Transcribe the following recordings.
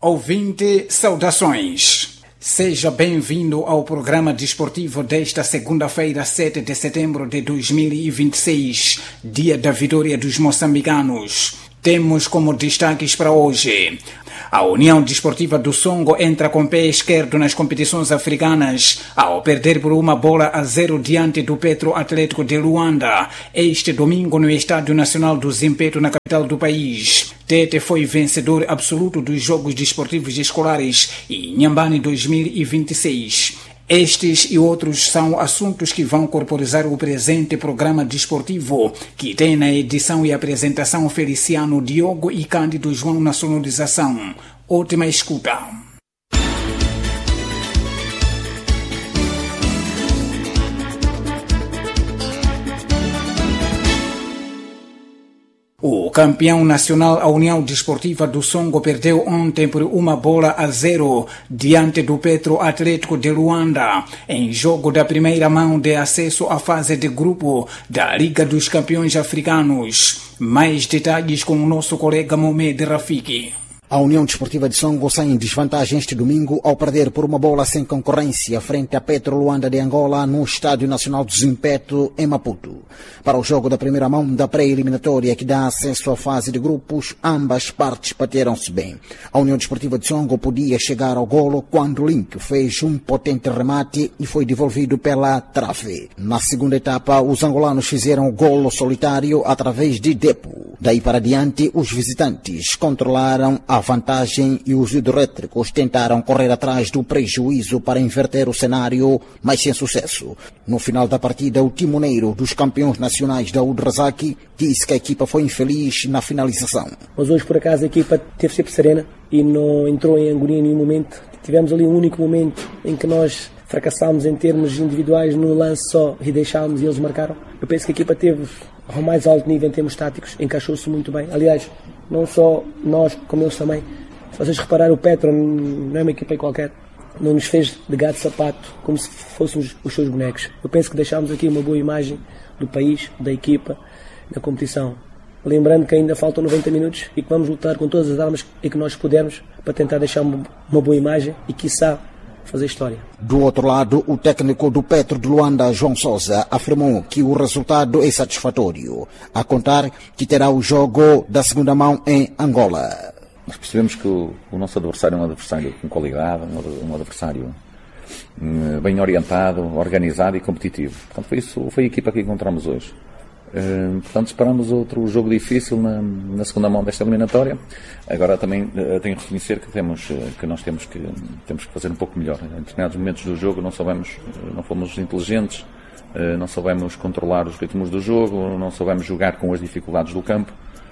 Ouvinte, saudações. Seja bem-vindo ao programa desportivo desta segunda-feira, 7 de setembro de 2026, dia da vitória dos moçambicanos. Temos como destaques para hoje: a União Desportiva do Songo entra com pé esquerdo nas competições africanas ao perder por 1-0 diante do Petro Atlético de Luanda este domingo no Estádio Nacional do Zimpeto, na capital do país. Tete foi vencedor absoluto dos Jogos Desportivos Escolares em Inhambane 2026. Estes e outros são assuntos que vão corporizar o presente programa desportivo, que tem na edição e apresentação Feliciano Diogo e Cândido João na sonorização. Ótima escuta. O campeão nacional, a União Desportiva do Songo, perdeu ontem por 1-0 diante do Petro Atlético de Luanda, em jogo da primeira mão de acesso à fase de grupo da Liga dos Campeões Africanos. Mais detalhes com o nosso colega Mohamed Rafiki. A União Desportiva de Songo sai em desvantagem este domingo ao perder por 1 sem concorrência frente a Petro Luanda de Angola no Estádio Nacional do Zimpeto, em Maputo. Para o jogo da primeira mão da pré-eliminatória que dá acesso à fase de grupos, ambas partes bateram-se bem. A União Desportiva de Songo podia chegar ao golo quando Link fez um potente remate e foi devolvido pela trave. Na segunda etapa, os angolanos fizeram o golo solitário através de Depo. Daí para diante, os visitantes controlaram a vantagem e os hidroelétricos tentaram correr atrás do prejuízo para inverter o cenário, mas sem sucesso. No final da partida, o timoneiro dos campeões nacionais da Udrazaki disse que a equipa foi infeliz na finalização. Mas hoje, por acaso, a equipa teve sempre serena e não entrou em agonia em nenhum momento. Tivemos ali um único momento em que nós fracassámos em termos individuais num lance só e deixámos e eles marcaram. Eu penso que a equipa teve ao mais alto nível em termos táticos, encaixou-se muito bem. Aliás, não só nós, como eles também. Se vocês repararem, o Petro não é uma equipa qualquer. Não nos fez de gato sapato como se fôssemos os seus bonecos. Eu penso que deixámos aqui uma boa imagem do país, da equipa, da competição. Lembrando que ainda faltam 90 minutos e que vamos lutar com todas as armas e que nós pudermos para tentar deixar uma boa imagem e, quiçá, fazer história. Do outro lado, o técnico do Petro de Luanda, João Sousa, afirmou que o resultado é satisfatório, a contar que terá o jogo da segunda mão em Angola. Nós percebemos que o nosso adversário é um adversário com qualidade, um adversário bem orientado, organizado e competitivo. Portanto, foi a equipa que encontramos hoje. Portanto, esperamos outro jogo difícil na segunda mão desta eliminatória. Agora também tenho que reconhecer que nós temos que fazer um pouco melhor. Em determinados momentos do jogo não fomos inteligentes, não soubemos controlar os ritmos do jogo, não soubemos jogar com as dificuldades do campo.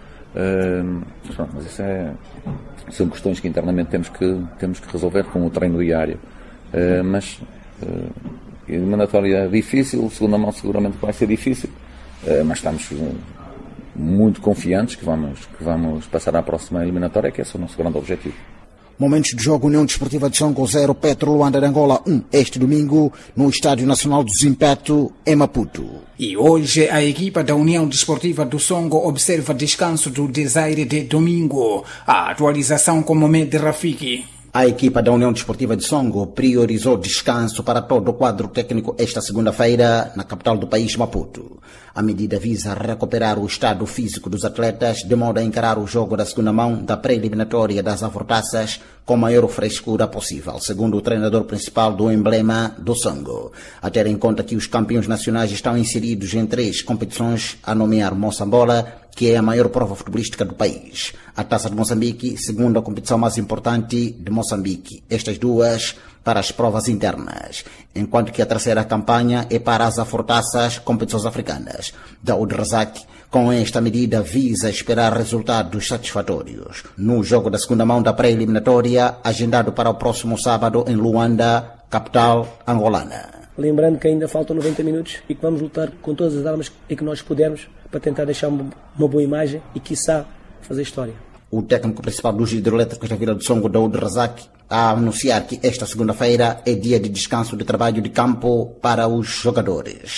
Mas isso são questões que internamente temos que resolver com o treino diário. Mas eliminatória difícil, segunda mão seguramente vai ser difícil. Mas estamos muito confiantes que vamos passar à próxima eliminatória, que esse é o nosso grande objetivo. Momentos de jogo: União Desportiva de Songo 0, Petro Luanda de Angola 1, este domingo no Estádio Nacional do Zimpeto, em Maputo. E hoje a equipa da União Desportiva do Songo observa descanso do Desire de domingo. A atualização com Mohamed Rafiki. A equipa da União Desportiva de Songo priorizou descanso para todo o quadro técnico esta segunda-feira na capital do país, Maputo. A medida visa recuperar o estado físico dos atletas de modo a encarar o jogo da segunda mão da pré-eliminatória das Avortaças com a maior frescura possível, segundo o treinador principal do emblema do Songo. A ter em conta que os campeões nacionais estão inseridos em 3 competições, a nomear Moçambola, que é a maior prova futebolística do país, a Taça de Moçambique, segunda competição mais importante de Moçambique, estas duas para as provas internas, enquanto que a terceira campanha é para as Afortaças, competições africanas. Daoud Razak, com esta medida, visa esperar resultados satisfatórios no jogo da segunda mão da pré-eliminatória, agendado para o próximo sábado em Luanda, capital angolana. Lembrando que ainda faltam 90 minutos e que vamos lutar com todas as armas e que nós pudermos para tentar deixar uma boa imagem e, quiçá, fazer história. O técnico principal dos hidroelétricos da Vila do Songo, Daoud Razak, a anunciar que esta segunda-feira é dia de descanso de trabalho de campo para os jogadores.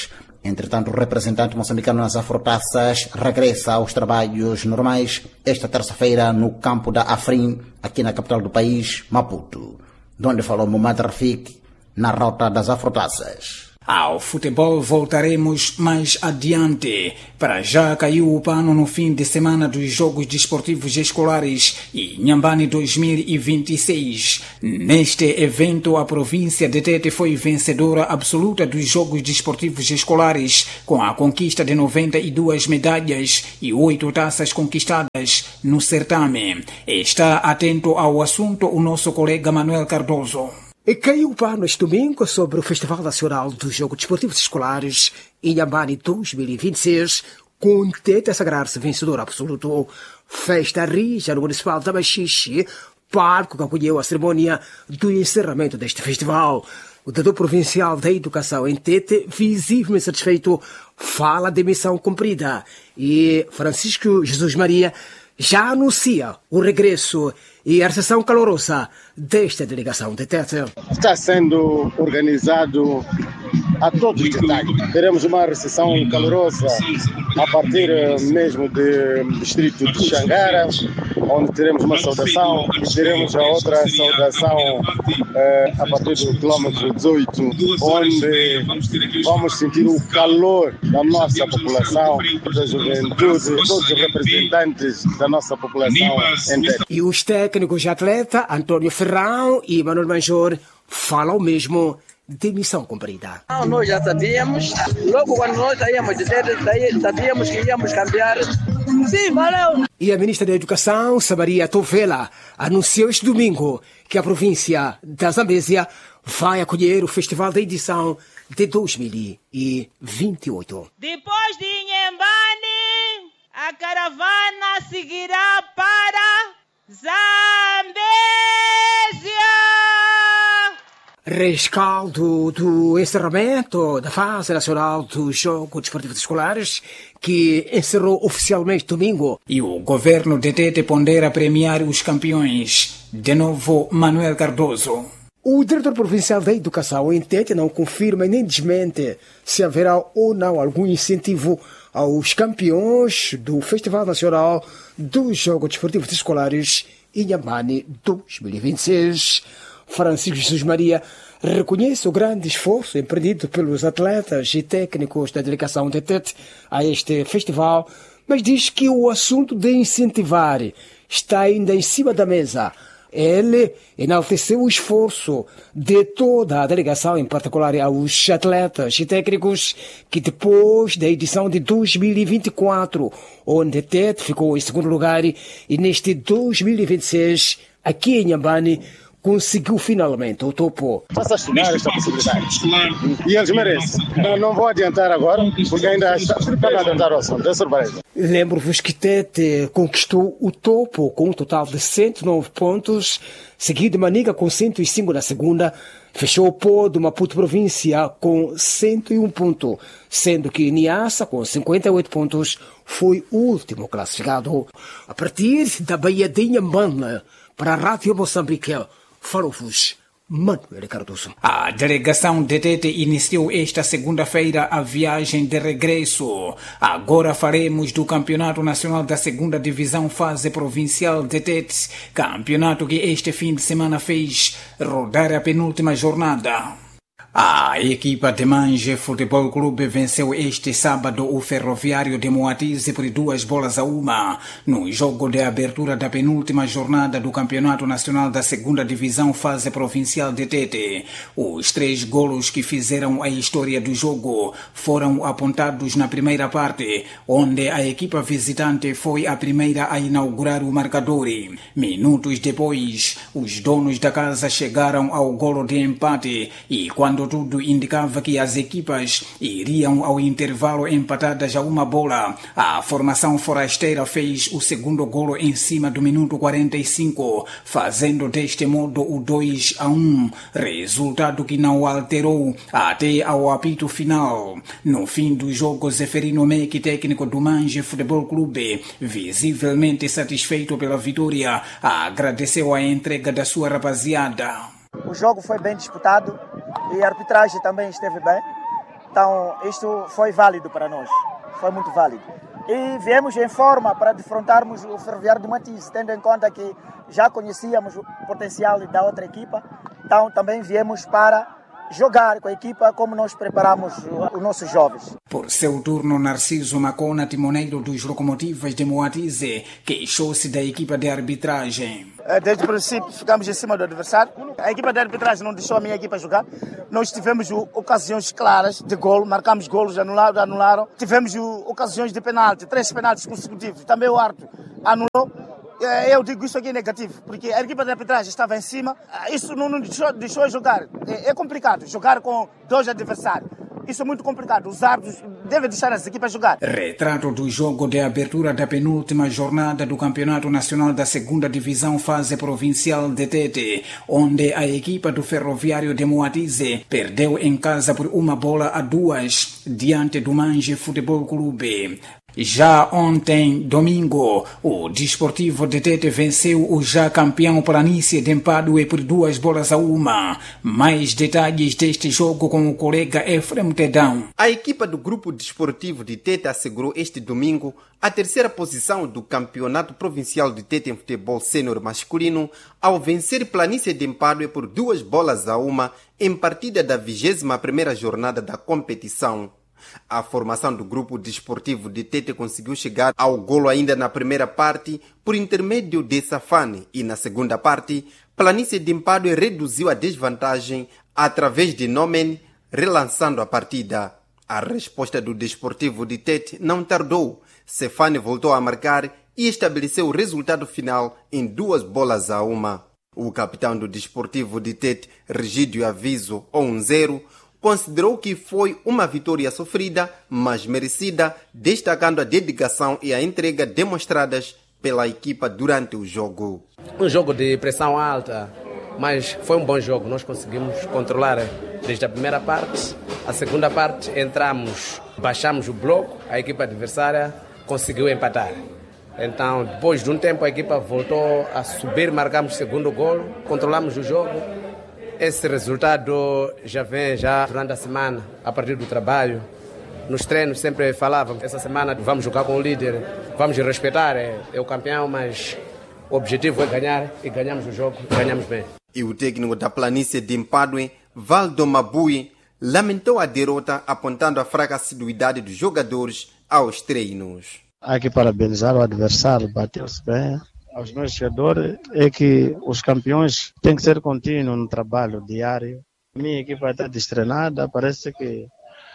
Entretanto, o representante moçambicano nas Afrotaças regressa aos trabalhos normais esta terça-feira no campo da Afrim, aqui na capital do país, Maputo, onde falou Momad Rafik na rota das Afrotaças. Ao futebol voltaremos mais adiante. Para já caiu o pano no fim de semana dos Jogos Desportivos Escolares e Inhambane 2026. Neste evento, a província de Tete foi vencedora absoluta dos Jogos Desportivos Escolares, com a conquista de 92 medalhas e 8 taças conquistadas no certame. Está atento ao assunto o nosso colega Manuel Cardoso. E caiu o pano este domingo sobre o Festival Nacional dos Jogos Desportivos Escolares Inhambane 2026, com Tete a sagrar-se vencedor absoluto. Festa rija no Municipal de Machixe, palco que acolheu a cerimônia do encerramento deste festival. O diretor provincial da Educação em Tete, visivelmente satisfeito, fala de missão cumprida. E Francisco Jesus Maria já anuncia o regresso e a recepção calorosa desta delegação de Tete. Está sendo organizado a todos os detalhes. Teremos uma recepção calorosa a partir mesmo do distrito de Xangara, onde teremos uma saudação, e teremos a outra saudação a partir do quilômetro 18, onde vamos sentir o calor da nossa população, da juventude, todos os representantes da nossa população em Tete. E os técnicos de atleta, Antônio Ferrão e Manuel Major, falam mesmo de missão cumprida. Nós já sabíamos, logo quando nós saíamos de Tete, sabíamos que íamos cambiar. Sim, valeu! E a ministra da Educação, Samaria Tovela, anunciou este domingo que a província da Zambésia vai acolher o Festival da Edição de 2028. Depois de Inhambane, a caravana seguirá para Zambésia! Rescaldo do encerramento da fase nacional dos Jogos Desportivos Escolares, que encerrou oficialmente domingo. E o governo de Tete pondera premiar os campeões. De novo, Manuel Cardoso. O diretor provincial da Educação em Tete não confirma nem desmente se haverá ou não algum incentivo aos campeões do Festival Nacional dos Jogos Desportivos Escolares Inhambane 2026. Francisco Jesus Maria reconhece o grande esforço empreendido pelos atletas e técnicos da delegação de Tete a este festival, mas diz que o assunto de incentivar está ainda em cima da mesa. Ele enalteceu o esforço de toda a delegação, em particular aos atletas e técnicos, que depois da edição de 2024, onde Tete ficou em segundo lugar, e neste 2026, aqui em Inhambane, conseguiu finalmente o topo. Faça estudar esta possibilidade. E eles merecem. Não vou adiantar agora, porque ainda está a adiantar o assunto. É surpresa. Lembro-vos que Tete conquistou o topo com um total de 109 pontos, seguido de Maniga com 105 na segunda, fechou o pódio Maputo Província com 101 pontos, sendo que Niassa, com 58 pontos, foi o último classificado. A partir da Baía de Inhambane, para a Rádio Moçambique, falou-vos Manuel Cardoso. A delegação de Tete iniciou esta segunda-feira a viagem de regresso. Agora faremos do Campeonato Nacional da Segunda Divisão Fase Provincial de Tete, campeonato que este fim de semana fez rodar a penúltima jornada. A equipa de Manje Futebol Clube venceu este sábado o Ferroviário de Moatize por 2-1 no jogo de abertura da penúltima jornada do Campeonato Nacional da Segunda Divisão Fase Provincial de Tete. Os 3 golos que fizeram a história do jogo foram apontados na primeira parte, onde a equipa visitante foi a primeira a inaugurar o marcador. Minutos depois, os donos da casa chegaram ao golo de empate e quando tudo indicava que as equipas iriam ao intervalo empatadas a 1 bola, a formação forasteira fez o segundo golo em cima do minuto 45, fazendo deste modo o 2-1, resultado que não alterou até ao apito final. No fim do jogo, Zeferino Meque, técnico do Manje Futebol Clube, visivelmente satisfeito pela vitória, agradeceu a entrega da sua rapaziada. O jogo foi bem disputado e a arbitragem também esteve bem. Então, isto foi válido para nós, foi muito válido. E viemos em forma para defrontarmos o Ferroviário de Matize, tendo em conta que já conhecíamos o potencial da outra equipa, então também viemos para jogar com a equipa como nós preparamos os nossos jovens. Por seu turno, Narciso Macona, timoneiro dos Locomotivas de Moatize, queixou-se da equipa de arbitragem. Desde o princípio ficamos em cima do adversário. A equipa de arbitragem não deixou a minha equipa jogar. Nós tivemos ocasiões claras de golo, marcamos golos, anularam. Tivemos ocasiões de penalti, 3 penaltis consecutivos. Também o árbitro anulou. Eu digo isso aqui é negativo, porque a equipa de arbitragem estava em cima, isso não deixou jogar. É complicado jogar com 2 adversários. Isso é muito complicado. Os árbitros devem deixar as equipas jogar. Retrato do jogo de abertura da penúltima jornada do Campeonato Nacional da 2ª Divisão Fase Provincial de Tete, onde a equipa do Ferroviário de Moatize perdeu em casa por 1-2 diante do Mange Futebol Clube. Já ontem, domingo, o Desportivo de Tete venceu o já campeão Planície de Empadue por 2-1. Mais detalhes deste jogo com o colega Efrem Tedão. A equipa do Grupo Desportivo de Tete assegurou este domingo a 3ª posição do Campeonato Provincial de Tete em Futebol Sênior Masculino ao vencer Planície de Empadue por 2-1 em partida da 21ª jornada da competição. A formação do Grupo Desportivo de Tete conseguiu chegar ao golo ainda na primeira parte por intermédio de Safane e na segunda parte, Planície de Empadue reduziu a desvantagem através de Nomen, relançando a partida. A resposta do Desportivo de Tete não tardou. Safane voltou a marcar e estabeleceu o resultado final em 2-1. O capitão do Desportivo de Tete, Rigídio Aviso, 1-0, considerou que foi uma vitória sofrida, mas merecida, destacando a dedicação e a entrega demonstradas pela equipa durante o jogo. Um jogo de pressão alta, mas foi um bom jogo. Nós conseguimos controlar desde a primeira parte. A segunda parte entramos, baixamos o bloco, a equipa adversária conseguiu empatar. Então, depois de um tempo, a equipa voltou a subir, marcamos o segundo golo, controlamos o jogo. Esse resultado já vem durante a semana, a partir do trabalho. Nos treinos sempre falávamos, essa semana vamos jogar com o líder, vamos respeitar, é o campeão, mas o objetivo é ganhar e ganhamos o jogo, ganhamos bem. E o técnico da Planície de Empadue, Valdo Mabui, lamentou a derrota, apontando a fraca assiduidade dos jogadores aos treinos. Há que parabenizar o adversário, bateu-se bem. Aos meus jogadores é que os campeões têm que ser contínuos no trabalho diário. A minha equipa está destreinada, parece que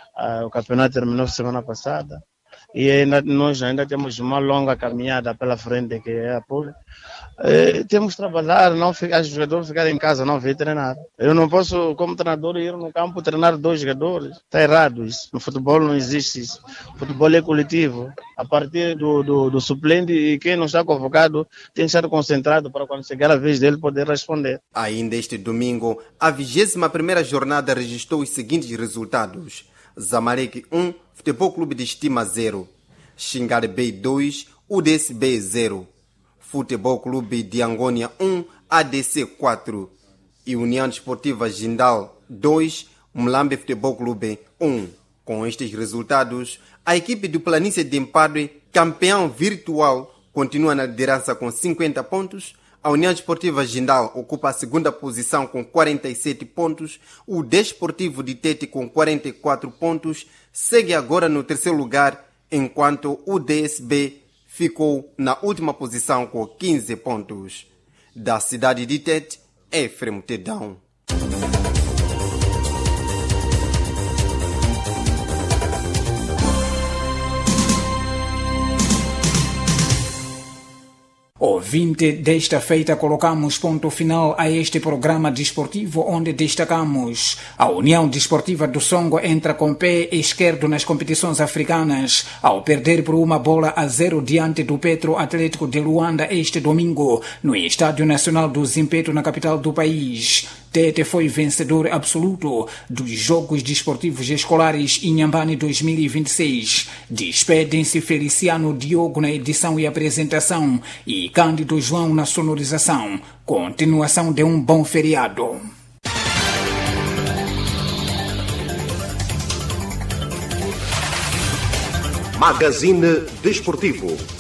o campeonato terminou semana passada e nós ainda temos uma longa caminhada pela frente, que é a pole. Temos que trabalhar, não ficar, os jogadores ficarem em casa, não vir treinar. Eu não posso, como treinador, ir no campo treinar 2 jogadores. Está errado isso. No futebol não existe isso. O futebol é coletivo. A partir do suplente, e quem não está convocado tem que estar concentrado para quando chegar a vez dele poder responder. Ainda este domingo, a 21ª jornada registrou os seguintes resultados. Zamalek 1, Futebol Clube de Estima 0. Xingare B 2, UDSB 0. Futebol Clube de Angônia 1, ADC 4. E União Desportiva Jindal 2, Mulambe Futebol Clube 1. Com estes resultados, a equipe do Planície de Empadue, campeão virtual, continua na liderança com 50 pontos. A União Desportiva Jindal ocupa a 2ª posição com 47 pontos. O Desportivo de Tete com 44 pontos segue agora no 3º lugar, enquanto o DSB ficou na última posição com 15 pontos. Da cidade de Tete, Efrem Tedão. Ouvinte, desta feita colocamos ponto final a este programa desportivo onde destacamos: a União Desportiva do Songo entra com pé esquerdo nas competições africanas ao perder por 1-0 diante do Petro Atlético de Luanda este domingo no Estádio Nacional do Zimpeto, na capital do país. Tete foi vencedor absoluto dos Jogos Desportivos Escolares Inhambane 2026. Despedem-se Feliciano Diogo na edição e apresentação e Cândido João na sonorização. Continuação de um bom feriado. Magazine Desportivo.